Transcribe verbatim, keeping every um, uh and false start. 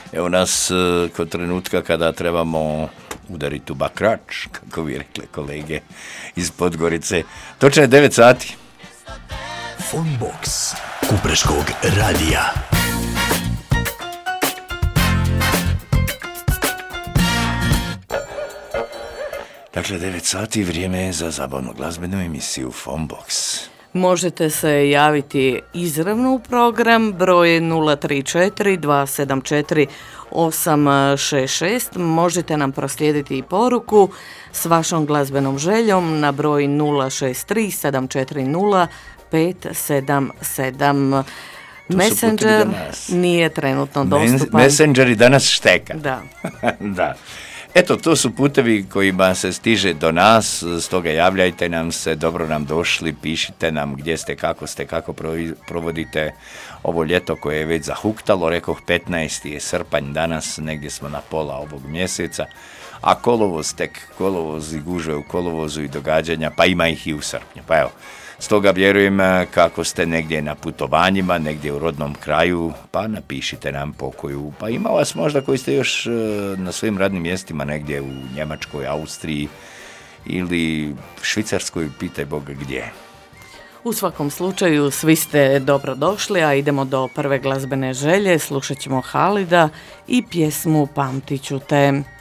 Evo nas kod trenutka kada trebamo udariti u bakrač, kako bi rekli kolege iz Podgorice. Točno je devet sati. Funbox Kupreškog radija. Dakle, devet sati, vrijeme je za zabavnu glazbenu emisiju Funbox. Možete se javiti izravno u program, broj nula tri četiri dva sedam četiri osam šest šest. Možete nam proslijediti i poruku s vašom glazbenom željom na broj nula šest tri sedam četiri nula pet sedam sedam. Messenger nije trenutno dostupan. Messenger i danas šteka. Da. Da. Eto, to su putevi kojima se stiže do nas, stoga javljajte nam se, dobro nam došli, pišite nam gdje ste, kako ste, kako provodite ovo ljeto koje je već zahuktalo. Rekoh, petnaesti je srpanj danas, negdje smo na pola ovog mjeseca, a kolovoz tek, kolovoz i gužve u kolovozu i događanja, pa ima ih i u srpnju. Pa evo, stoga vjerujem kako ste negdje na putovanjima, negdje u rodnom kraju, pa napišite nam pokoju. Pa ima vas možda koji ste još na svojim radnim mjestima negdje u Njemačkoj, Austriji ili Švicarskoj, pitaj Boga gdje. U svakom slučaju svi ste dobrodošli, a idemo do prve glazbene želje. Slušat ćemo Halida i pjesmu Pamtit ću te.